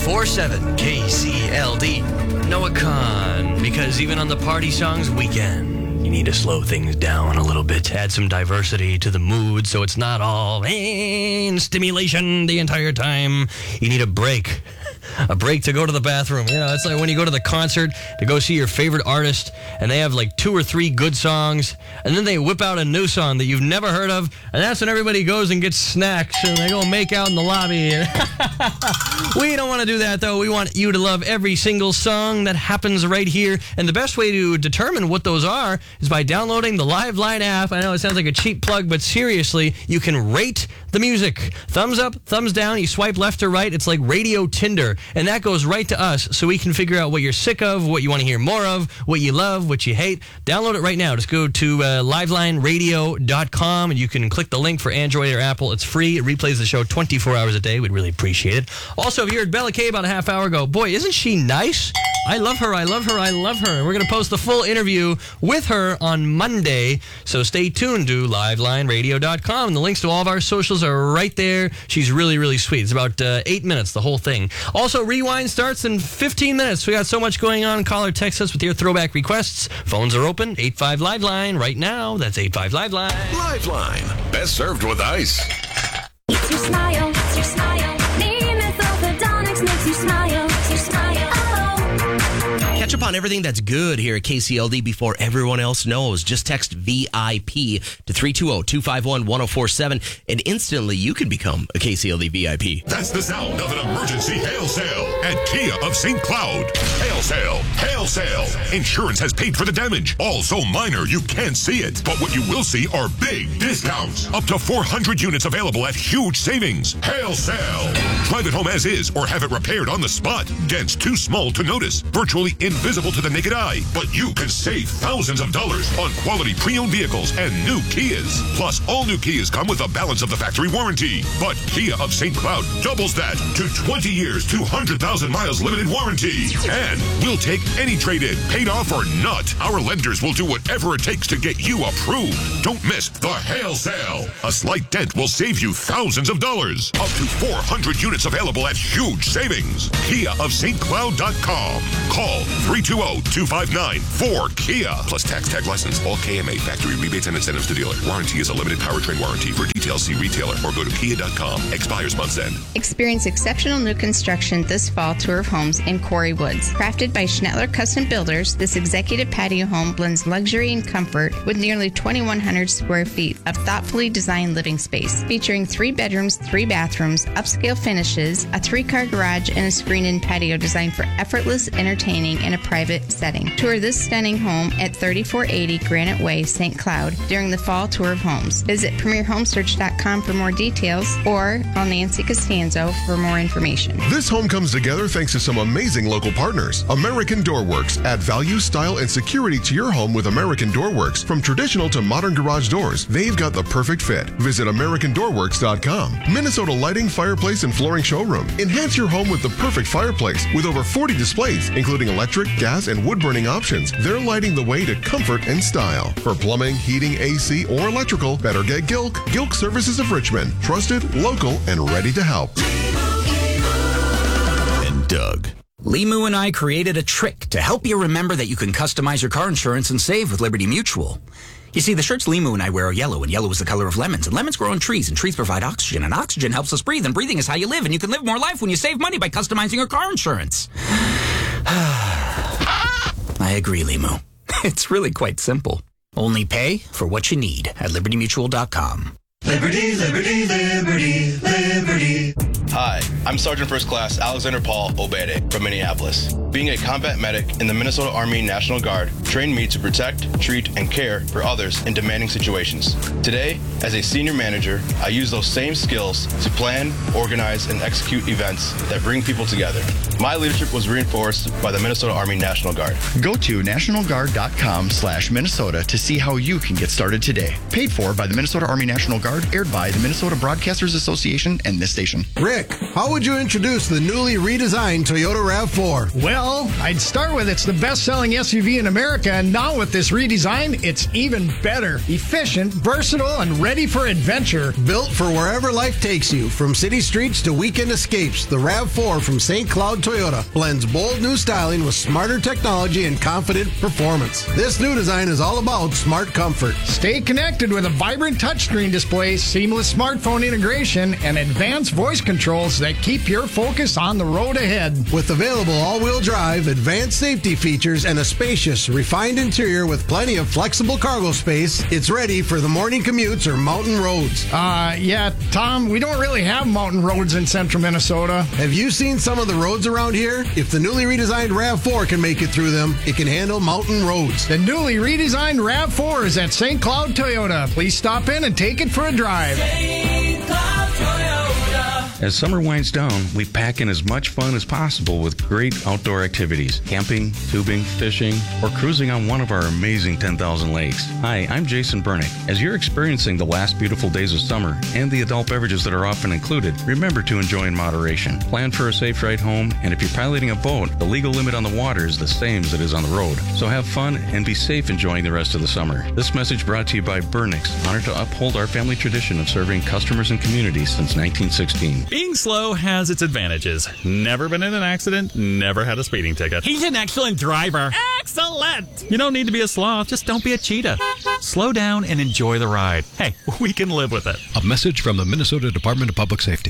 94.7 KCLD. Noah Khan, because even on the Party Songs weekend, you need to slow things down a little bit, add some diversity to the mood so it's not all stimulation the entire time. You need a break. A break to go to the bathroom. You know, it's like when you go to the concert to go see your favorite artist and they have like 2 or 3 good songs and then they whip out a new song that you've never heard of, and that's when everybody goes and gets snacks and they go make out in the lobby. We don't want to do that, though. We want you to love every single song that happens right here, and the best way to determine what those are is by downloading the Liveline app. I know it sounds like a cheap plug, but seriously, you can rate the music. Thumbs up, thumbs down, you swipe left or right. It's like Radio Tinder. And that goes right to us so we can figure out what you're sick of, what you want to hear more of, what you love, what you hate. Download it right now. Just go to livelineradio.com and you can click the link for Android or Apple. It's free. It replays the show 24 hours a day. We'd really appreciate it. Also, if you heard Bella Kay about a half hour ago, boy, isn't she nice? I love her. I love her. I love her. And we're going to post the full interview with her on Monday. So stay tuned to livelineradio.com. And the links to all of our socials are right there. She's really, really sweet. It's about 8 minutes, the whole thing. Also, Rewind starts in 15 minutes. We got so much going on. Call or text us with your throwback requests. Phones are open. 85-LIVELINE right now. That's 85-LIVELINE. Liveline. Best served with ice. It's your smile. It's your smile. Nemeth Orthodontics makes you smile. It's your smile. Catch up on everything that's good here at KCLD before everyone else knows. Just text VIP to 320-251-1047 and instantly you can become a KCLD VIP. That's the sound of an emergency hail sale at Kia of St. Cloud. Hail sale. Hail sale. Insurance has paid for the damage. All so minor you can't see it. But what you will see are big discounts. Up to 400 units available at huge savings. Hail sale. Drive it home as is or have it repaired on the spot. Dents too small to notice. Virtually invisible to the naked eye, but you can save thousands of dollars on quality pre-owned vehicles and new Kias. Plus, all new Kias come with a balance of the factory warranty. But Kia of St. Cloud doubles that to 20 years, 200,000 miles limited warranty. And we'll take any trade-in, paid off or not. Our lenders will do whatever it takes to get you approved. Don't miss the hail sale. A slight dent will save you thousands of dollars. Up to 400 units available at huge savings. Kia of StCloud.com. Call 320-259-4KIA. Plus tax, tag license, all KMA factory rebates and incentives to dealer. Warranty is a limited powertrain warranty. For details, see retailer or go to kia.com. Expires month's end. Experience exceptional new construction this fall tour of homes in Quarry Woods. Crafted by Schnettler Custom Builders, this executive patio home blends luxury and comfort with nearly 2,100 square feet of thoughtfully designed living space. Featuring 3 bedrooms, 3 bathrooms, upscale finishes, a 3-car garage, and a screen-in patio designed for effortless entertaining in a private setting. Tour this stunning home at 3480 Granite Way, St. Cloud during the fall tour of homes. Visit PremierHomesearch.com for more details or call Nancy Costanzo for more information. This home comes together thanks to some amazing local partners. American Doorworks. Add value, style, and security to your home with American Doorworks. From traditional to modern garage doors, they've got the perfect fit. Visit AmericanDoorworks.com. Minnesota Lighting, Fireplace, and Flooring Showroom. Enhance your home with the perfect fireplace with over 40 displays, including electric, gas, and wood-burning options. They're lighting the way to comfort and style. For plumbing, heating, AC, or electrical, better get Gilk. Gilk Services of Richmond. Trusted, local, and ready to help. And Doug. Limu and I created a trick to help you remember that you can customize your car insurance and save with Liberty Mutual. You see, the shirts Limu and I wear are yellow, and yellow is the color of lemons, and lemons grow on trees, and trees provide oxygen, and oxygen helps us breathe, and breathing is how you live, and you can live more life when you save money by customizing your car insurance. I agree, Limu. It's really quite simple. Only pay for what you need at libertymutual.com. Liberty, liberty, liberty, liberty. Hi, I'm Sergeant First Class Alexander Paul Obede from Minneapolis. Being a combat medic in the Minnesota Army National Guard trained me to protect, treat, and care for others in demanding situations. Today, as a senior manager, I use those same skills to plan, organize, and execute events that bring people together. My leadership was reinforced by the Minnesota Army National Guard. Go to nationalguard.com/Minnesota to see how you can get started today. Paid for by the Minnesota Army National Guard, aired by the Minnesota Broadcasters Association and this station. Rick, how would you introduce the newly redesigned Toyota RAV4? Well, I'd start with it's the best-selling SUV in America, and now with this redesign, it's even better. Efficient, versatile, and ready for adventure. Built for wherever life takes you, from city streets to weekend escapes, the RAV4 from St. Cloud Toyota blends bold new styling with smarter technology and confident performance. This new design is all about smart comfort. Stay connected with a vibrant touchscreen display, seamless smartphone integration, and advanced voice controls that keep your focus on the road ahead. With available all-wheel drive, advanced safety features, and a spacious, refined interior with plenty of flexible cargo space, it's ready for the morning commutes or mountain roads. Yeah, Tom, we don't really have mountain roads in central Minnesota. Have you seen some of the roads around here? If the newly redesigned RAV4 can make it through them, it can handle mountain roads. The newly redesigned RAV4 is at St. Cloud Toyota. Please stop in and take it for a drive. St. Cloud Toyota. As summer winds down, we pack in as much fun as possible with great outdoor activities. Camping, tubing, fishing, or cruising on one of our amazing 10,000 lakes. Hi, I'm Jason Bernick. As you're experiencing the last beautiful days of summer and the adult beverages that are often included, remember to enjoy in moderation. Plan for a safe ride home, and if you're piloting a boat, the legal limit on the water is the same as it is on the road. So have fun and be safe enjoying the rest of the summer. This message brought to you by Bernick's, honored to uphold our family tradition of serving customers and communities since 1916. Being slow has its advantages. Never been in an accident, never had a speeding ticket. He's an excellent driver. Excellent! You don't need to be a sloth, just don't be a cheetah. Slow down and enjoy the ride. Hey, we can live with it. A message from the Minnesota Department of Public Safety.